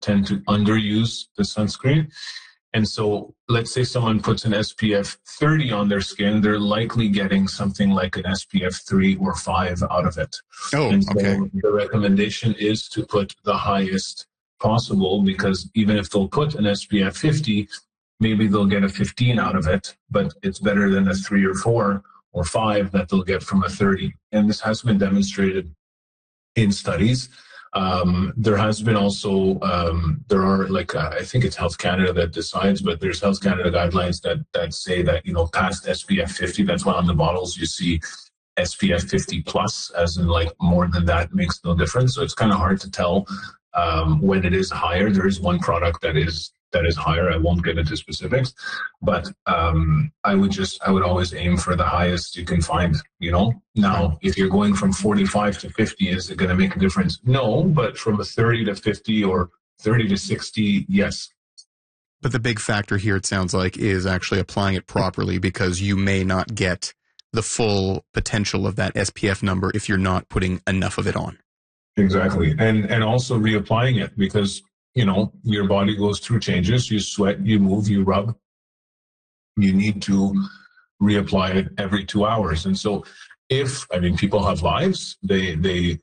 tend to underuse the sunscreen. And so let's say someone puts an SPF 30 on their skin, they're likely getting something like an SPF 3 or 5 out of it. Oh, and so okay. the recommendation is to put the highest possible, because even if they'll put an SPF 50, maybe they'll get a 15 out of it, but it's better than a 3 or 4 or 5 that they'll get from a 30. And this has been demonstrated in studies. There has been also, there are I think it's Health Canada that decides, but there's Health Canada guidelines that say that, past SPF 50, that's why on the bottles you see SPF 50 plus, as in more than that makes no difference. So it's kind of hard to tell when it is higher. There is one product that is higher. I won't get into specifics, but I would always aim for the highest you can find, Now, if you're going from 45 to 50, is it going to make a difference? No, but from a 30 to 50 or 30 to 60, yes. But the big factor here, it sounds like, is actually applying it properly, because you may not get the full potential of that SPF number if you're not putting enough of it on. Exactly. And also reapplying it, because your body goes through changes. You sweat, you move, you rub. You need to reapply it every 2 hours. And so people have lives, they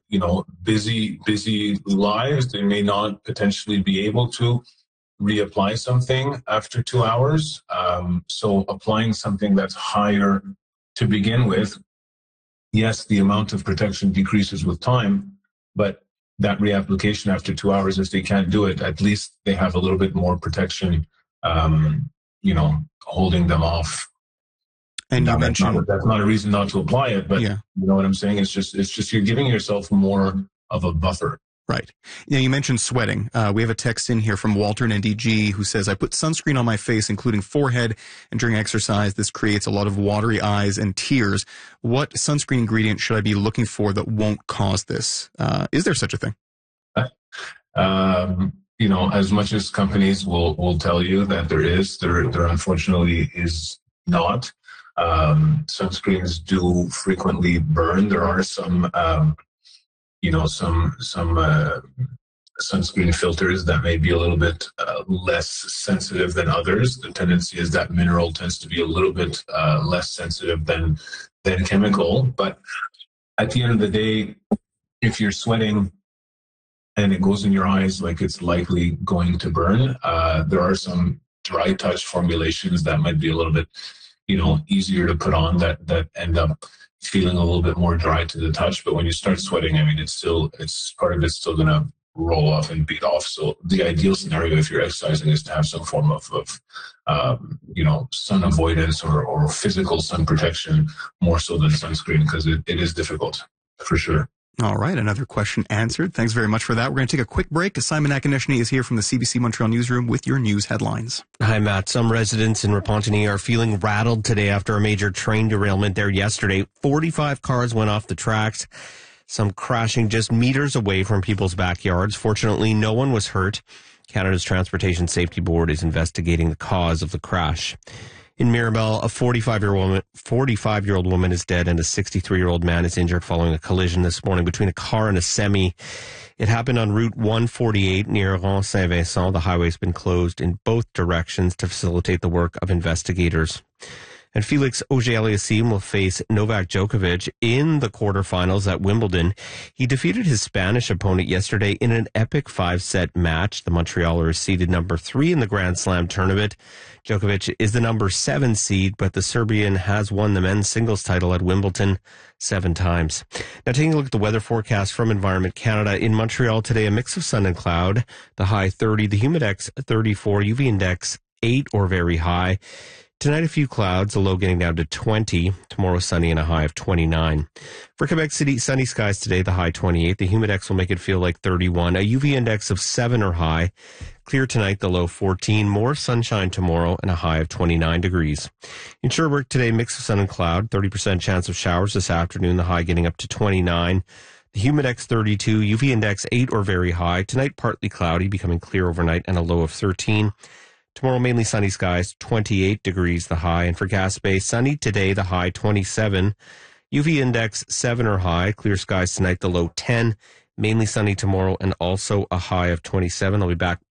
busy lives, they may not potentially be able to reapply something after 2 hours. So applying something that's higher to begin with, yes, the amount of protection decreases with time, but that reapplication after 2 hours, if they can't do it, at least they have a little bit more protection, holding them off. And you mentioned that's not a reason not to apply it, but yeah. You know what I'm saying? It's just you're giving yourself more of a buffer. Right. You mentioned sweating. We have a text in here from Walter in NDG who says, I put sunscreen on my face, including forehead, and during exercise, this creates a lot of watery eyes and tears. What sunscreen ingredient should I be looking for that won't cause this? Is there such a thing? As much as companies will tell you that there unfortunately is not. Sunscreens do frequently burn. There are some sunscreen filters that may be a little bit less sensitive than others. The tendency is that mineral tends to be a little bit less sensitive than chemical. But at the end of the day, if you're sweating and it goes in your eyes, it's likely going to burn. There are some dry touch formulations that might be a little bit, easier to put on that end up feeling a little bit more dry to the touch. But when you start sweating, it's part of it's still going to roll off and beat off. So the ideal scenario, if you're exercising, is to have some form of sun avoidance or physical sun protection more so than sunscreen, because it is difficult for sure. All right, another question answered. Thanks very much for that. We're going to take a quick break. Simon Akonechny is here from the CBC Montreal newsroom with your news headlines. Hi, Matt. Some residents in Repentigny are feeling rattled today after a major train derailment there yesterday. 45 cars went off the tracks, some crashing just meters away from people's backyards. Fortunately, no one was hurt. Canada's Transportation Safety Board is investigating the cause of the crash. In Mirabel, a 45-year-old woman is dead and a 63-year-old man is injured following a collision this morning between a car and a semi. It happened on Route 148 near Rond Saint-Vincent. The highway's been closed in both directions to facilitate the work of investigators. And Felix Auger-Aliassime will face Novak Djokovic in the quarterfinals at Wimbledon. He defeated his Spanish opponent yesterday in an epic 5-set match. The Montrealer is seeded number 3 in the Grand Slam tournament. Djokovic is the number 7 seed, but the Serbian has won the men's singles title at Wimbledon 7 times. Now, taking a look at the weather forecast from Environment Canada. In Montreal today, a mix of sun and cloud. The high 30, the humidex 34, UV index 8 or very high. Tonight, a few clouds, a low getting down to 20. Tomorrow, sunny and a high of 29. For Quebec City, sunny skies today, the high 28. The humidex will make it feel like 31. A UV index of 7 or high. Clear tonight, the low 14. More sunshine tomorrow and a high of 29 degrees. In Sherbrooke today, mix of sun and cloud. 30% chance of showers this afternoon, the high getting up to 29. The humidex 32, UV index 8 or very high. Tonight, partly cloudy, becoming clear overnight and a low of 13. Tomorrow, mainly sunny skies, 28 degrees the high. And for Gaspé, sunny today, the high 27. UV index 7 or high. Clear skies tonight, the low 10. Mainly sunny tomorrow and also a high of 27. I'll be back